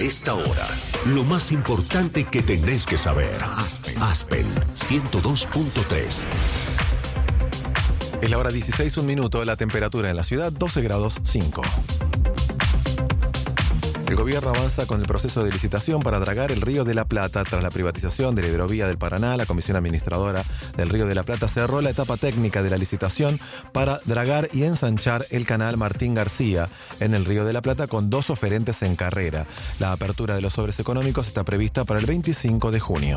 esta hora, lo más importante que tenés que saber. Aspen 102.3. Es la hora 16, un minuto, la temperatura en la ciudad 12 grados 5. El gobierno avanza con el proceso de licitación para dragar el Río de la Plata. Tras la privatización de la hidrovía del Paraná, la Comisión Administradora del Río de la Plata cerró la etapa técnica de la licitación para dragar y ensanchar el canal Martín García en el Río de la Plata con 2 oferentes en carrera. La apertura de los sobres económicos está prevista para el 25 de junio.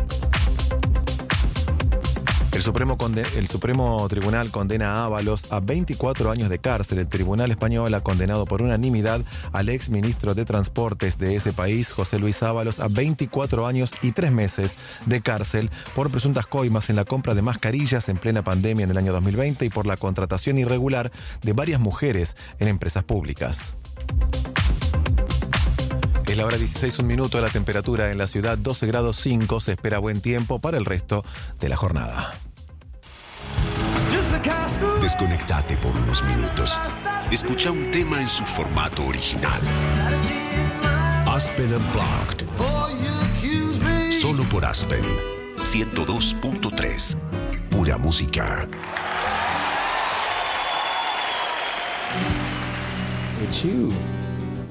El Supremo Tribunal condena a Ábalos a 24 años de cárcel. El Tribunal Español ha condenado por unanimidad al ex ministro de Transportes de ese país, José Luis Ábalos, a 24 años y 3 meses de cárcel por presuntas coimas en la compra de mascarillas en plena pandemia en el año 2020 y por la contratación irregular de varias mujeres en empresas públicas. Es la hora 16, un minuto, la temperatura en la ciudad 12 grados 5. Se espera buen tiempo para el resto de la jornada. Desconectate por unos minutos. Escucha un tema en su formato original. Aspen Unplugged. Solo por Aspen 102.3. Pura música. It's you.